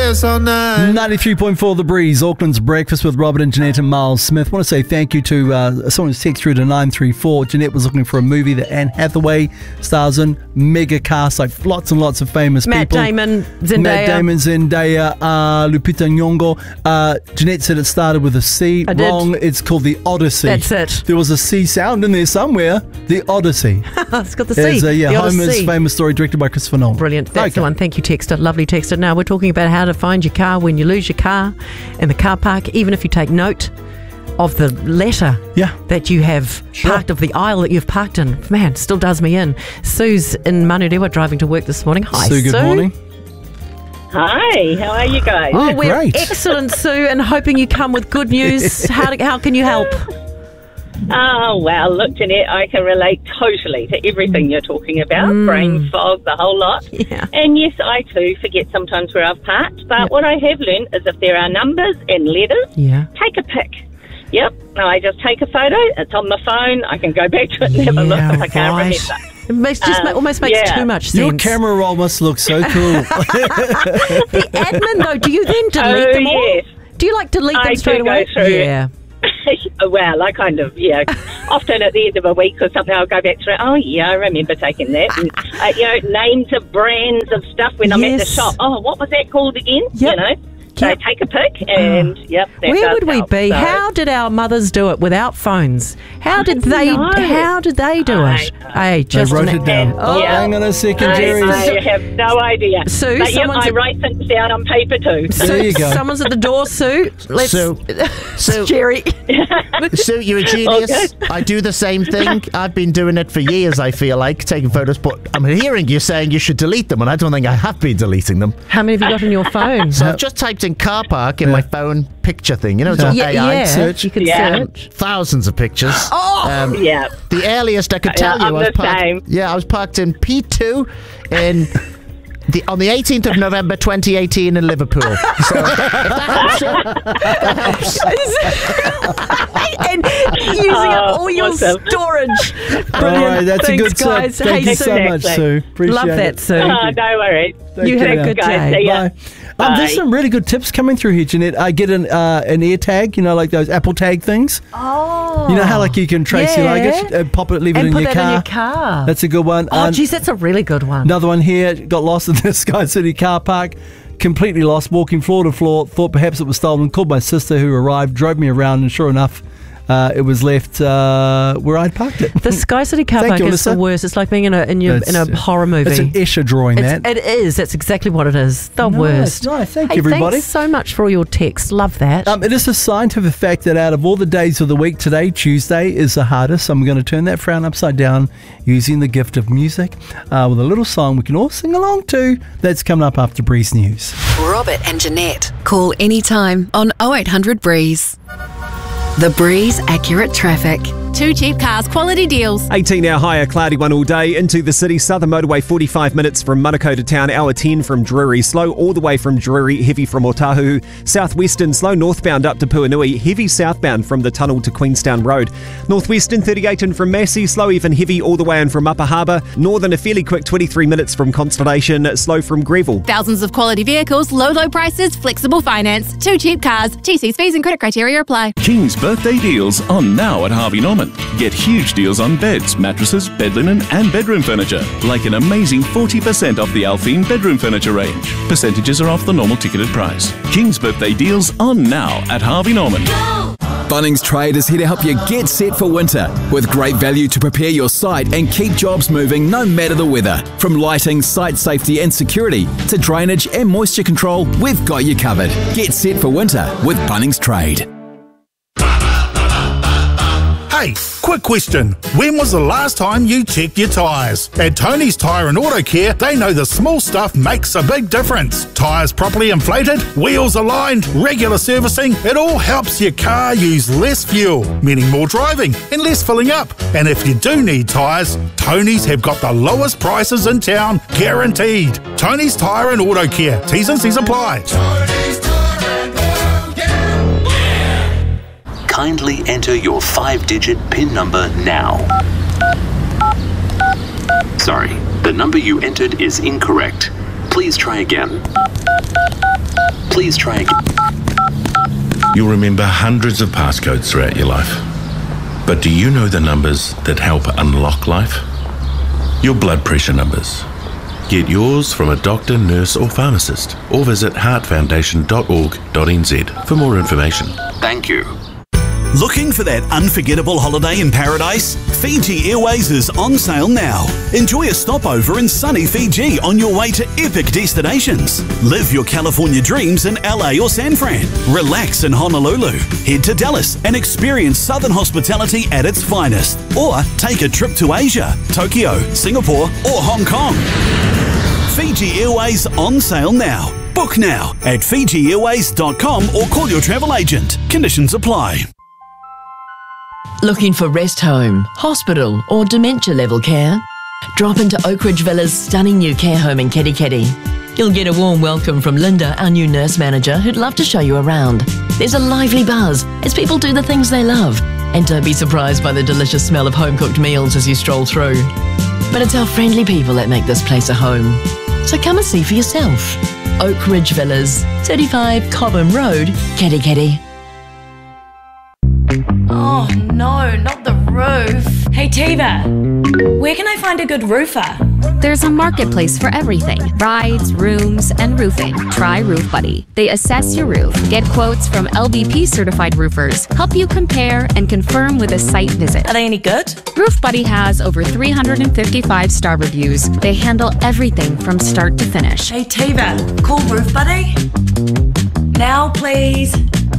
Yes or no? 93.4 The Breeze, Auckland's Breakfast with Robert and Jeanette and Miles Smith. I want to say thank you to someone who's texted through to 934. Jeanette was looking for a movie that Anne Hathaway stars in. Mega cast, like lots and lots of famous Matt people. Damon, Zendaya. Matt Damon, Zendaya, Lupita Nyong'o. Jeanette said it started with a C. I did. Wrong. It's called The Odyssey. That's it. There was a C sound in there somewhere. The Odyssey. It's got the C. It's The Homer's Odyssey. famous story directed by Christopher Nolan. Brilliant. That's the one. Thank you, Texter. Lovely Texter. Now we're talking about how to find your car when you lose your car in the car park, even if you take note of the letter that you have parked, of the aisle that you've parked in. Man, still does me in. Sue's in Manurewa driving to work this morning. Hi, Sue. Good morning. Hi, how are you guys? Oh, we're great. excellent, Sue, and hoping you come with good news. How can you help? Oh, well, look, Jeanette, I can relate totally to everything you're talking about. Brain fog, the whole lot. Yeah. And yes, I too forget sometimes where I've parked. But what I have learned is if there are numbers and letters, take a pic. Yep. No, I just take a photo. It's on my phone. I can go back to it and have a look if I can't remember. It almost makes too much sense. Your camera roll must look so cool. The admin, though, do you then delete them all? Yes. Do you delete them straight away? Go through. Yeah. Well, I kind of, often at the end of a week or something, I'll go back through. Oh, yeah, I remember taking that. And, names of brands of stuff when I'm at the shop. Oh, what was that called again? Yep. You know? So take a pic and, that Where would we help. be? So, How did our mothers do it without phones? How did they do it? Hey, just they wrote it down. Oh, hang on a second, Jerry. I have no idea. Sue, but I write things down on paper too. There you go. Someone's at the door, Sue. Sue, Jerry. Sue, you're a genius. I do the same thing. I've been doing it for years, I feel like, taking photos, but I'm hearing you saying you should delete them, and I don't think I have been deleting them. How many have you got on your phone? So I've just typed in car park in my phone picture thing. You know, it's an AI search. You can search. Thousands of pictures. The earliest I could tell you, I was parked in P2 on the 18th of November 2018 in Liverpool. So if that helps. And using up all your storage. Brilliant. All right, that's Thanks, a good guys. tip. Thank you so much, Sue. Appreciate Love that, Sue. No worries. You have a good day. Bye. There's some really good tips coming through here, Jeanette. I get an air tag, like those Apple Tag things. Oh. You know how you can trace your luggage, pop it, leave it in your car. That's a good one. Oh, geez, that's a really good one. Another one here, got lost in the Sky City car park. Completely lost, walking floor to floor. Thought perhaps it was stolen. Called my sister who arrived, drove me around, and sure enough, it was left where I'd parked it. The Sky City car park is the worst. It's like being in a horror movie. It's an Escher drawing, It is. That's exactly what it is. The worst. No, thank you, everybody. Thanks so much for all your texts. Love that. It is a scientific fact that out of all the days of the week, today, Tuesday, is the hardest. I'm going to turn that frown upside down using the gift of music with a little song we can all sing along to. That's coming up after Breeze News. Robert and Jeanette. Call anytime on 0800 Breeze. The Breeze Accurate Traffic. 2 cheap cars, quality deals. 18-hour high, a cloudy one all day. Into the city, Southern Motorway, 45 minutes from Manukau to town. Hour 10 from Drury. Slow all the way from Drury, heavy from Otahu. Southwestern, slow northbound up to Puanui. Heavy southbound from the tunnel to Queenstown Road. Northwestern, 38 in from Massey. Slow even heavy all the way in from Upper Harbour. Northern, a fairly quick 23 minutes from Constellation. Slow from Greville. Thousands of quality vehicles, low prices, flexible finance. 2 cheap cars. TC's fees and credit criteria apply. King's birthday deals on now at Harvey Norman. Get huge deals on beds, mattresses, bed linen and bedroom furniture, like an amazing 40% off the Alphine bedroom furniture range. Percentages are off the normal ticketed price. King's birthday deals on now at Harvey Norman. Bunnings Trade is here to help you get set for winter with great value to prepare your site and keep jobs moving no matter the weather. From lighting, site safety and security to drainage and moisture control, we've got you covered. Get set for winter with Bunnings Trade. Hey, quick question. When was the last time you checked your tyres? At Tony's Tyre and Auto Care, they know the small stuff makes a big difference. Tyres properly inflated, wheels aligned, regular servicing, it all helps your car use less fuel, meaning more driving and less filling up. And if you do need tyres, Tony's have got the lowest prices in town, guaranteed. Tony's Tyre and Auto Care. T's and C's apply. Kindly enter your 5-digit PIN number now. Sorry, the number you entered is incorrect. Please try again. Please try again. You'll remember hundreds of passcodes throughout your life. But do you know the numbers that help unlock life? Your blood pressure numbers. Get yours from a doctor, nurse or pharmacist, or visit heartfoundation.org.nz for more information. Thank you. Looking for that unforgettable holiday in paradise? Fiji Airways is on sale now. Enjoy a stopover in sunny Fiji on your way to epic destinations. Live your California dreams in LA or San Fran. Relax in Honolulu. Head to Dallas and experience Southern hospitality at its finest. Or take a trip to Asia, Tokyo, Singapore or Hong Kong. Fiji Airways on sale now. Book now at FijiAirways.com or call your travel agent. Conditions apply. Looking for rest home, hospital or dementia level care? Drop into Oakridge Villa's stunning new care home in Kerikeri. You'll get a warm welcome from Linda, our new nurse manager, who'd love to show you around. There's a lively buzz as people do the things they love. And don't be surprised by the delicious smell of home-cooked meals as you stroll through. But it's our friendly people that make this place a home. So come and see for yourself. Oakridge Villas, 35 Cobham Road, Kerikeri. Oh no, not the roof. Hey Tiva, where can I find a good roofer? There's a marketplace for everything. Rides, rooms, and roofing. Try Roof Buddy. They assess your roof, get quotes from LVP certified roofers, help you compare and confirm with a site visit. Are they any good? Roof Buddy has over 355 star reviews. They handle everything from start to finish. Hey Tiva, call Roof Buddy. Now please.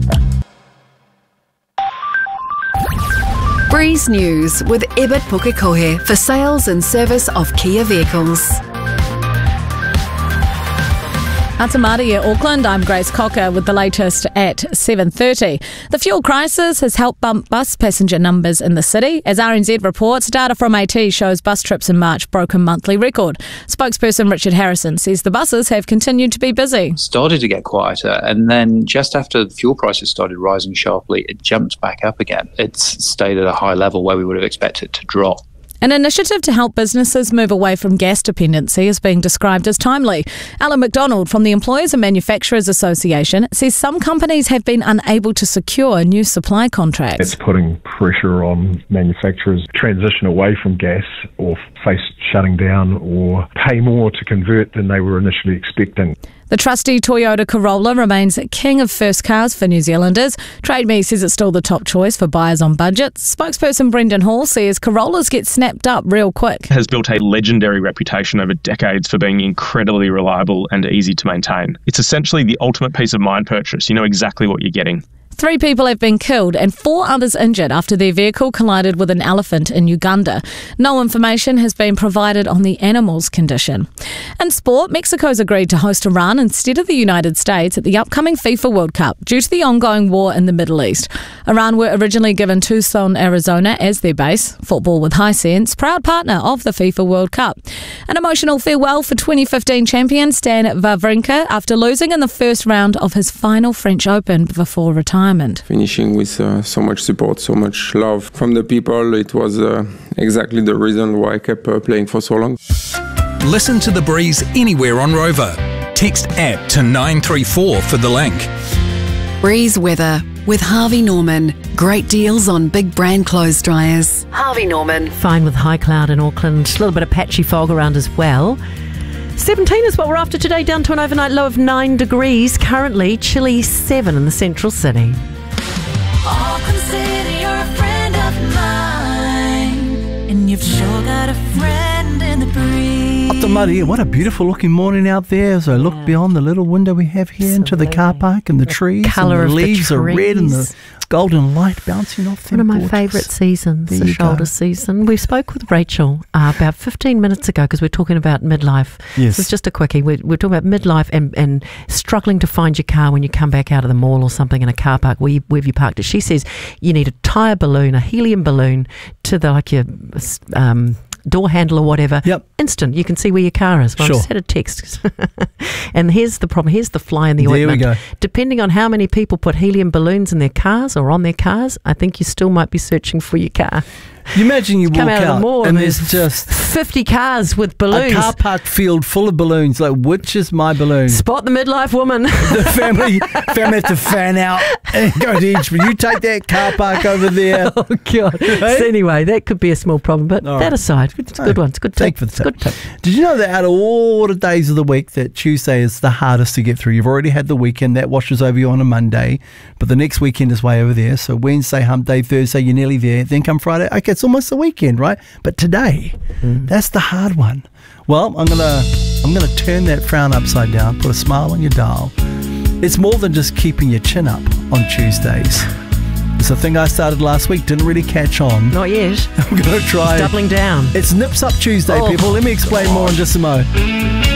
Breeze News with Ebert Pukekohe for sales and service of Kia vehicles. Atamari Auckland, I'm Grace Cocker with the latest at 7:30. The fuel crisis has helped bump bus passenger numbers in the city. As RNZ reports, data from AT shows bus trips in March broke a monthly record. Spokesperson Richard Harrison says the buses have continued to be busy. Started to get quieter, and then just after the fuel prices started rising sharply, it jumped back up again. It's stayed at a high level where we would have expected it to drop. An initiative to help businesses move away from gas dependency is being described as timely. Alan McDonald from the Employers and Manufacturers Association says some companies have been unable to secure new supply contracts. It's putting pressure on manufacturers to transition away from gas or face shutting down or pay more to convert than they were initially expecting. The trusty Toyota Corolla remains king of first cars for New Zealanders. Trade Me says it's still the top choice for buyers on budgets. Spokesperson Brendan Hall says Corollas get snapped up real quick. Has built a legendary reputation over decades for being incredibly reliable and easy to maintain. It's essentially the ultimate peace of mind purchase. You know exactly what you're getting. 3 people have been killed and 4 others injured after their vehicle collided with an elephant in Uganda. No information has been provided on the animal's condition. In sport, Mexico's agreed to host Iran instead of the United States at the upcoming FIFA World Cup due to the ongoing war in the Middle East. Iran were originally given Tucson, Arizona as their base. Football with Hisense, proud partner of the FIFA World Cup. An emotional farewell for 2015 champion Stan Wawrinka after losing in the first round of his final French Open before retirement. Finishing with so much support, so much love from the people, it was exactly the reason why I kept playing for so long. Listen to The Breeze anywhere on Rover. Text app to 934 for the link. Breeze weather with Harvey Norman. Great deals on big brand clothes dryers. Harvey Norman. Fine with high cloud in Auckland. A little bit of patchy fog around as well. 17 is what we're after today, down to an overnight low of 9 degrees. Currently, chilly 7 in the central city. Auckland City, you're a friend of mine, and you've sure got a friend in the breeze. Atamari, what a beautiful looking morning out there as I look beyond the little window we have here into the car park and the trees. Colour and of the leaves the are red and the golden light bouncing off them. One of my favourite seasons, the shoulder season. We spoke with Rachel about 15 minutes ago because we're talking about midlife. Yes. This is just a quickie. We're talking about midlife and struggling to find your car when you come back out of the mall or something in a car park. Where have you parked it? She says you need a tyre balloon, a helium balloon to the your door handle or whatever. Yep. Instant. You can see where your car is. Well, sure. I just had a text. And here's the problem. Here's the fly in the ointment. There we go. Depending on how many people put helium balloons in their cars or on their cars, I think you still might be searching for your car. You imagine you Come walk out of the mall and and there's there's just 50 cars with balloons. a car park field full of balloons. Like, which is my balloon? Spot the midlife woman. The family have to fan out and go to each. You take that car park over there. Oh, God. Right? So anyway, that could be a small problem, but All that right. aside, it's a good one. It's a good Thank tip. for the It's a good tip. Did you know that out of all the days of the week, that Tuesday is the hardest to get through? You've already had the weekend. That washes over you on a Monday, but the next weekend is way over there. So Wednesday, hump day, Thursday, you're nearly there. Then come Friday, okay, it's almost the weekend, right? But today, that's the hard one. Well, I'm gonna turn that frown upside down, put a smile on your dial. It's more than just keeping your chin up on Tuesdays. It's a thing I started last week, didn't really catch on. Not yet. I'm going to try. It's doubling down. It's Nips Up Tuesday, people. Let me explain more in just a mo.